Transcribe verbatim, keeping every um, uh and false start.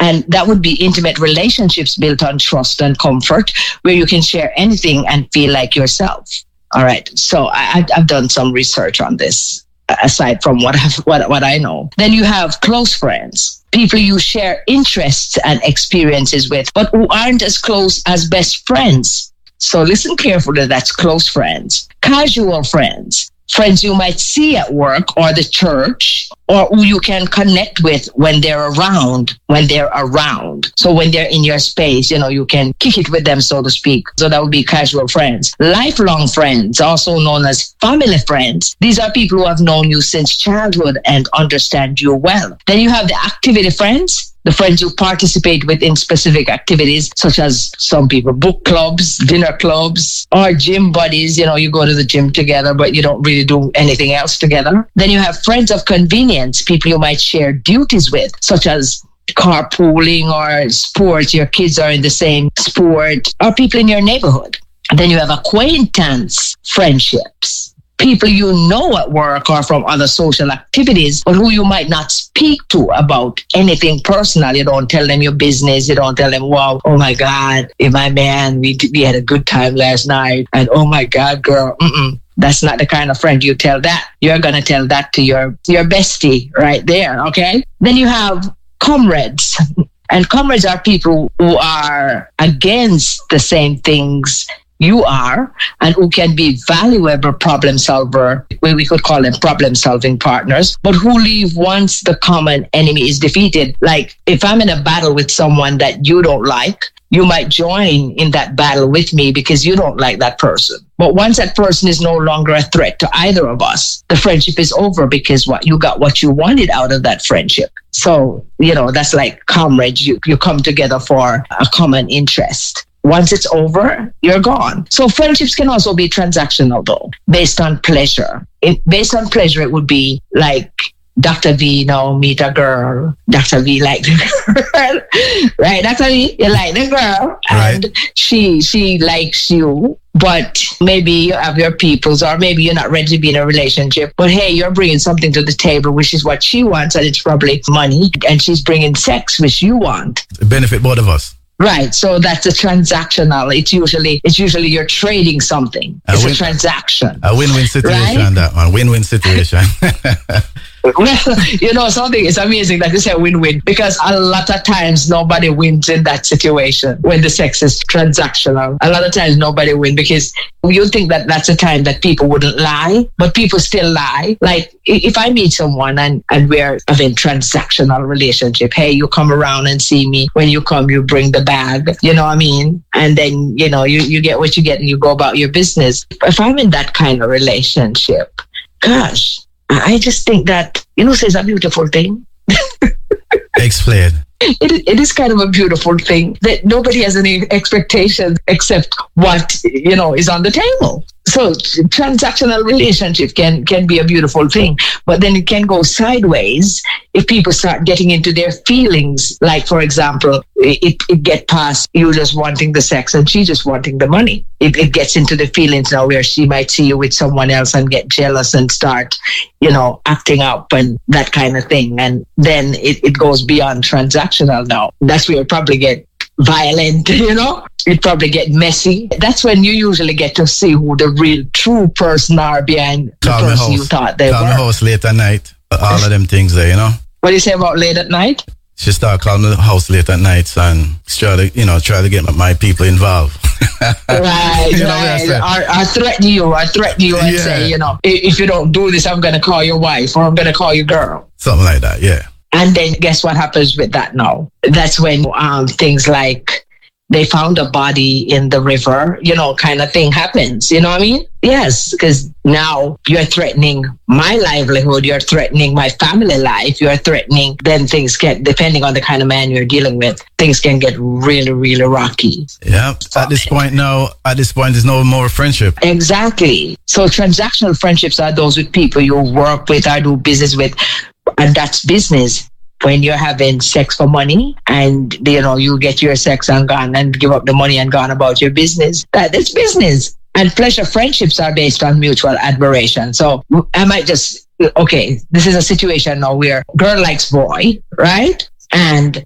And that would be intimate relationships built on trust and comfort, where you can share anything and feel like yourself. All right. So I, I've done some research on this, aside from what I've, what what I know. Then you have close friends, people you share interests and experiences with, but who aren't as close as best friends. So listen carefully. That's close friends. Casual friends. Friends you might see at work or the church, or who you can connect with when they're around, when they're around. So when they're in your space, you know, you can kick it with them, so to speak. So that would be casual friends. Lifelong friends, also known as family friends. These are people who have known you since childhood and understand you well. Then you have the activity friends. The friends you participate with in specific activities, such as some people, book clubs, dinner clubs, or gym buddies. You know, you go to the gym together, but you don't really do anything else together. Then you have friends of convenience, people you might share duties with, such as carpooling or sports. Your kids are in the same sport, or people in your neighborhood. Then you have acquaintance friendships. People you know at work or from other social activities, but who you might not speak to about anything personal. You don't tell them your business. You don't tell them, wow, oh my God, if my man, we, we had a good time last night. And oh my God, girl, mm-mm. That's not the kind of friend you tell that. You're going to tell that to your, your bestie right there, okay? Then you have comrades. And comrades are people who are against the same things you are, and who can be valuable problem solver, where we could call them problem solving partners, but who leave once the common enemy is defeated. Like if I'm in a battle with someone that you don't like, you might join in that battle with me because you don't like that person. But once that person is no longer a threat to either of us, the friendship is over, because what you got what you wanted out of that friendship. So, you know, that's like comrades. You, you come together for a common interest. Once it's over, you're gone. So friendships can also be transactional, though, based on pleasure. It, based on pleasure, it would be like Doctor V, you know, meet a girl. Doctor V like the girl, right? Doctor V, you like the girl, and right. she she likes you. But maybe you have your peoples, or maybe you're not ready to be in a relationship. But hey, you're bringing something to the table, which is what she wants, and it's probably money. And she's bringing sex, which you want. It benefit both of us. Right, so that's a transactional. It's usually it's usually you're trading something. It's a, win- a transaction. A win-win situation, right? That one. Win-win situation. Well, you know something, it's amazing that you say win-win, because a lot of times nobody wins in that situation when the sex is transactional. A lot of times nobody wins, because you think that that's a time that people wouldn't lie, but people still lie. Like if I meet someone and, and we're having transactional relationship, hey, you come around and see me. When you come, you bring the bag, you know what I mean? And then, you know, you, you get what you get and you go about your business. If I'm in that kind of relationship, gosh, I just think that, you know, it's a beautiful thing. Explain. It, it is kind of a beautiful thing that nobody has any expectations except what, you know, is on the table. So transactional relationship can, can be a beautiful thing, but then it can go sideways if people start getting into their feelings. Like, for example, it, it get past you just wanting the sex and she just wanting the money. It, it gets into the feelings now where she might see you with someone else and get jealous and start, you know, acting up and that kind of thing. And then it, it goes beyond transactional now. That's where it probably get violent, you know, it probably get messy. That's when you usually get to see who the real true person are behind the Call person you thought they Call were. me house late at night. All of them things there, you know. What do you say about late at night? She started calling me the house late at night and try to, you know, try to get my people involved. Right, you know right. I, I threaten you, I threaten you and yeah. say, you know, if you don't do this, I'm going to call your wife or I'm going to call your girl. Something like that, yeah. And then guess what happens with that now? That's when um, things like they found a body in the river, you know, kind of thing happens. You know what I mean? Yes, because now you're threatening my livelihood. You're threatening my family life. You're threatening, then things get, depending on the kind of man you're dealing with, things can get really, really rocky. Yeah. At this point now, at this point, there's no more friendship. Exactly. So transactional friendships are those with people you work with or do business with. And that's business. When you're having sex for money and, you know, you get your sex and gone and give up the money and gone about your business, that is business. And pleasure friendships are based on mutual admiration. So I might just, okay, this is a situation now where girl likes boy, right? And